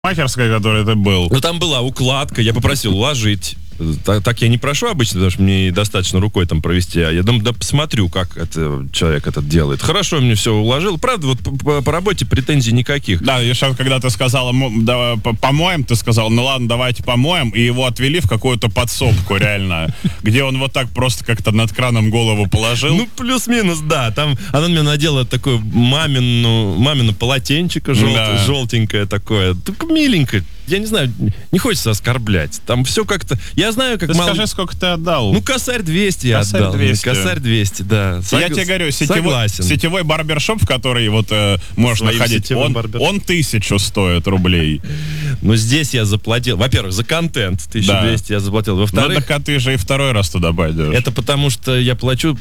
парикмахерская, который ты был. Ну, там была укладка, я попросил уложить. Так я не прошу обычно, потому что мне достаточно рукой там провести. А я думаю, да посмотрю, как это человек этот делает. Хорошо, мне все уложил. Правда, вот по работе претензий никаких. Да, еще когда ты сказала, давай помоем, ты сказал, ну ладно, давайте помоем, и его отвели в какую-то подсобку, реально, где он вот так просто как-то над краном голову положил. Ну, плюс-минус, да. Там она мне надела такое мамину полотенчико желтенькое такое. Так миленькое. Я не знаю, не хочется оскорблять. Там все как-то... Я знаю, как ты скажи, сколько ты отдал. Ну, косарь 200 я отдал. 200. Косарь 200, да. Я тебе говорю, сетевой барбершоп, в который вот можно ходить, он 1000 стоит рублей. Но здесь я заплатил, во-первых, за контент 1200 я заплатил. Во-вторых... Ну, так а ты же и второй раз туда пойдешь. Это потому что я плачу,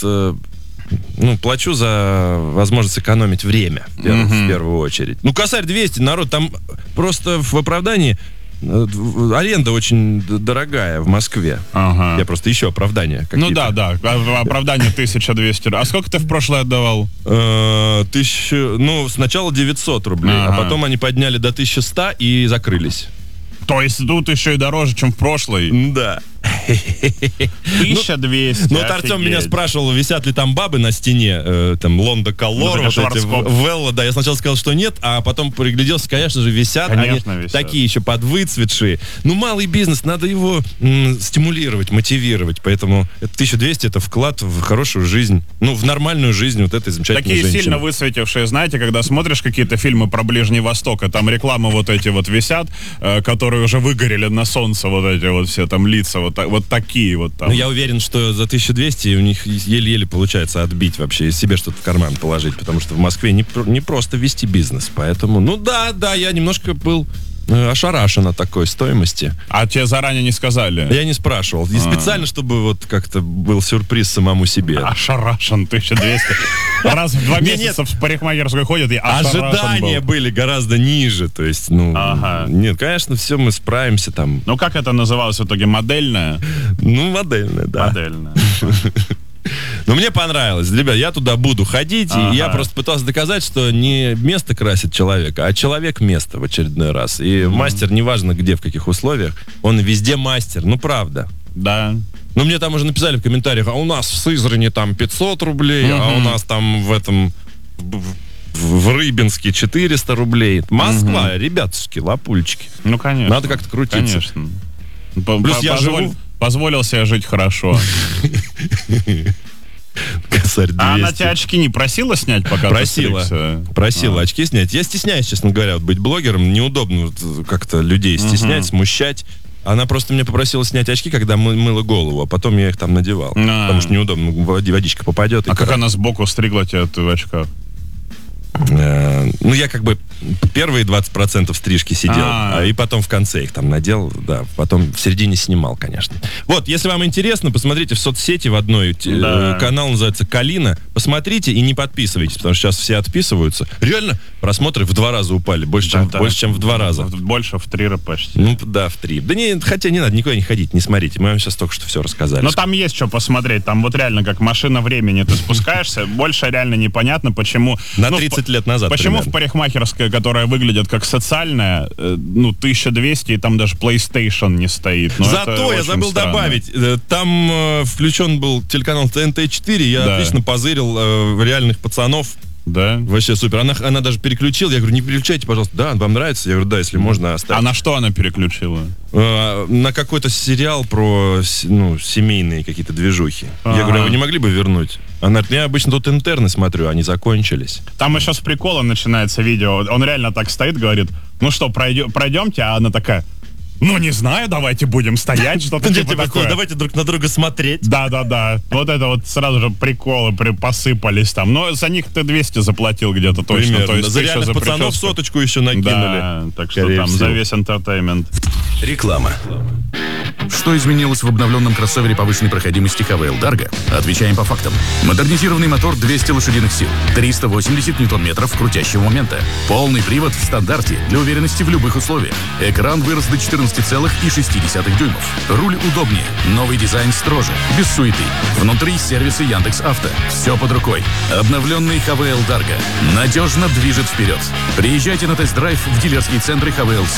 плачу за возможность экономить время, в первую очередь. Ну, косарь 200, народ, там просто в оправдании аренда очень дорогая в Москве. Я просто ищу оправдания какие-то. Ну да, оправдание 1200. А сколько ты в прошлое отдавал? Сначала 900 рублей, а потом они подняли до 1100 и закрылись. То есть тут еще и дороже, чем в прошлый? Да. 1200. Ну, вот Артем меня спрашивал, висят ли там бабы на стене, там, Лонда Колор, вот эти, Велла, да, я сначала сказал, что нет, а потом пригляделся, конечно же, висят, конечно, они висят. Такие еще подвыцветшие. Ну, малый бизнес, надо его стимулировать, мотивировать, поэтому 1200 это вклад в хорошую жизнь, ну, в нормальную жизнь вот этой замечательной женщины. Такие сильно высветившие, знаете, когда смотришь какие-то фильмы про Ближний Восток, а там рекламы вот эти вот висят, которые уже выгорели на солнце, вот эти вот все там лица, вот такие вот там. Ну, я уверен, что за 1200 у них еле-еле получается отбить вообще и себе что-то в карман положить, потому что в Москве не просто вести бизнес, поэтому, ну да, я немножко был ошарашен от такой стоимости. А тебе заранее не сказали? Я не спрашивал. И специально, чтобы вот как-то был сюрприз самому себе. Ошарашен 1200. Раз в 2 месяца в парикмахерскую ходят, и ожидания были гораздо ниже. То есть, нет, конечно, все мы справимся там. Ну, как это называлось в итоге? Модельная? Ну, модельная, да. Модельная. Но мне понравилось. Ребят, я туда буду ходить, и я просто пытался доказать, что не место красит человека, а человек место в очередной раз. И мастер, неважно где, в каких условиях, он везде мастер. Ну, правда. Да. Ну, мне там уже написали в комментариях, а у нас в Сызрани там 500 рублей, а у нас там в Рыбинске 400 рублей. Москва, ребятушки, лапульчики. Ну, конечно. Надо как-то крутиться. Конечно. Плюс я позволил себе жить хорошо. Косарь 200. А она тебя очки не просила снять, пока Просила очки снять. Я стесняюсь, честно говоря, вот быть блогером. Неудобно как-то людей стеснять, смущать. Она просто меня попросила снять очки, когда мыла голову, а потом я их там надевал. Потому что неудобно, водичка попадет. А как она сбоку стригла тебя в очках? Ну, я как бы первые 20% стрижки сидел, и потом в конце их там надел, да, потом в середине снимал, конечно. Вот, если вам интересно, посмотрите в соцсети в одной, канал называется «Калина», посмотрите и не подписывайтесь, потому что сейчас все отписываются. Реально, просмотры в 2 раза упали, больше, чем в 2 раза. Больше, в 3 почти. Ну, да, в 3. Да не, хотя не надо никуда не ходить, не смотрите, мы вам сейчас только что все рассказали. Но там есть что посмотреть, там вот реально как машина времени, ты спускаешься, больше реально непонятно, почему... На 30 лет назад. Почему в парикмахерской, которая выглядит как социальная, 1200, и там даже PlayStation не стоит. Зато я забыл добавить, там включен был телеканал ТНТ-4, я отлично позырил реальных пацанов. Да? Вообще супер. Она даже переключила. Я говорю, не переключайте, пожалуйста. Да, вам нравится? Я говорю, да, если можно оставить. А на что она переключила? На какой-то сериал про семейные какие-то движухи. Я говорю, а вы не могли бы вернуть? Она говорит, я обычно тут интерны смотрю, они закончились. Там еще с приколом начинается видео. Он реально так стоит, говорит, ну что, пройдемте? А она такая... Ну, не знаю, давайте будем стоять, что-то типа такое. Давайте друг на друга смотреть. Да. Вот это вот сразу же приколы посыпались там. Но за них ты 200 заплатил где-то точно. Примерно. То есть за реальных пацанов 100 еще накинули. Да, так что там за весь entertainment. Реклама. Что изменилось в обновленном кроссовере повышенной проходимости ХВЛ Dargo? Отвечаем по фактам. Модернизированный мотор 200 лошадиных сил, 380 ньютон-метров крутящего момента, полный привод в стандарте для уверенности в любых условиях. Экран вырос до 14,6 дюймов. Руль удобнее, новый дизайн строже, без суеты. Внутри сервисы Яндекс.Авто. Все под рукой. Обновленный ХВЛ Dargo надежно движет вперед. Приезжайте на тест-драйв в дилерские центры ХВЛ